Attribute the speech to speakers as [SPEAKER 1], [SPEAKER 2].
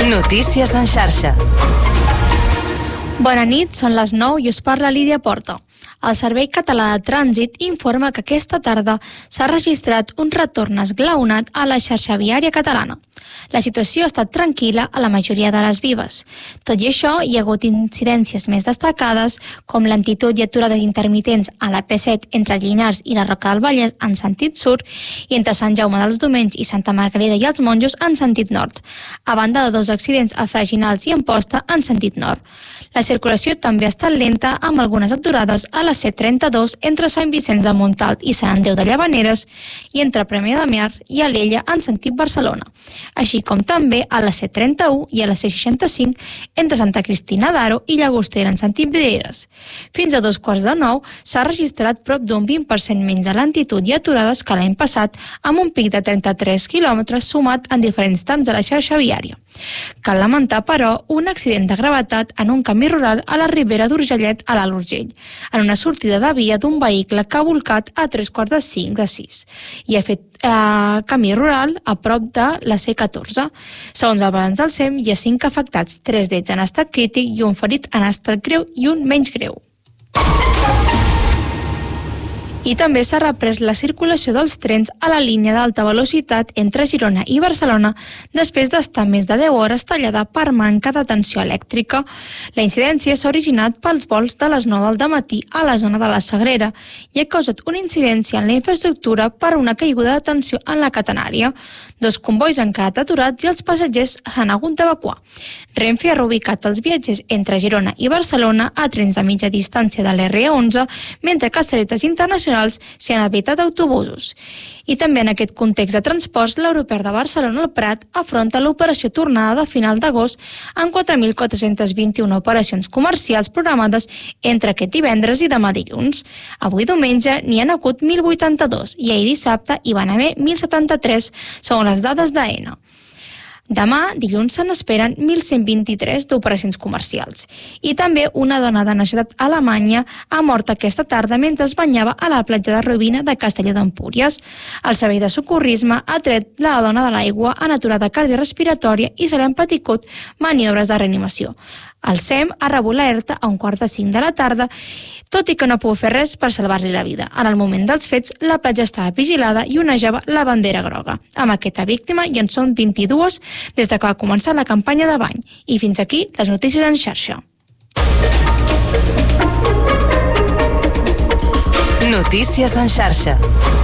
[SPEAKER 1] Notícies en xarxa.
[SPEAKER 2] Bona nit, són les 9 i us parla Lídia Porta. El Servei Català de Trànsit informa que aquesta tarda s'ha registrat un retorn esglaonat a la xarxa viària catalana. La situació ha estat tranquil·la a la majoria de les vies. Tot i això, hi ha hagut incidències més destacades, com lentitud i aturades intermitents a la P7 entre Llinars i la Roca del Vallès en sentit sud i entre Sant Jaume dels Domenys i Santa Margarida i els Monjos en sentit nord, a banda de 2 accidents a Freginals i Amposta en sentit nord. La circulació també ha estat lenta amb algunes aturades a la C32 entre Sant Vicenç de Montalt i Sant Andreu de Llavaneres i entre Premià de Mar i Alella en sentit Barcelona, així com també a la C31 i a la C65 entre Santa Cristina d'Aro i Llagostera en sentit Vidreres. Fins a 8:45 s'ha registrat prop d'un 20% menys de lentitud i aturades que l'any passat, amb un pic de 33 quilòmetres sumat en diferents trams de la xarxa viària. Cal lamentar, però, un accident de gravetat en un camí rural a la Ribera d'Urgellet a l'Alt Urgell, en una sortida de via d'un vehicle que ha volcat a 3:45 i ha fet camí rural a prop de la C14. Segons el balanç del SEM, hi ha 5 afectats, 3 d'ells en estat crític i un ferit en estat greu i un menys greu. I també s'ha reprès la circulació dels trens a la línia d'alta velocitat entre Girona i Barcelona després d'estar més de 10 hores tallada per manca de tensió elèctrica. La incidència s'ha originat pels vols de les 9 del matí a la zona de la Sagrera i ha causat una incidència en la infraestructura per una caiguda de tensió en la catenària. 2 combois han quedat aturats i els passatgers s'han hagut d'evacuar. Renfe ha reubicat els viatgers entre Girona i Barcelona a trens de mitja distància de l'R11, mentre que a Castelletes Internacionals s'hi han evitat autobusos. I també en aquest context de transports, l'aeroport de Barcelona al Prat afronta l'operació tornada de final d'agost amb 4.421 operacions comercials programades entre aquest divendres i demà dilluns. Avui diumenge n'hi han hagut 1.082 i ahir dissabte hi van haver 1.073, segons les dades d'AENA. Demà, dilluns, se n'esperen 1.123 d'operacions comercials. I també una dona de nacionalitat alemanya ha mort aquesta tarda mentre es banyava a la platja de Robina de Castelló d'Empúries. El servei de socorrisme ha tret la dona de l'aigua en aturada cardiorrespiratòria i se li han patingut maniobres de reanimació. El SEM ha rebut l'alerta a 4:45 de la tarda, tot i que no ha pogut fer res per salvar-li la vida. En el moment dels fets, la platja estava vigilada i onejava la bandera groga. Amb aquesta víctima ja en són 22 des que va començar la campanya de bany. I fins aquí les notícies en xarxa.
[SPEAKER 1] Notícies en xarxa.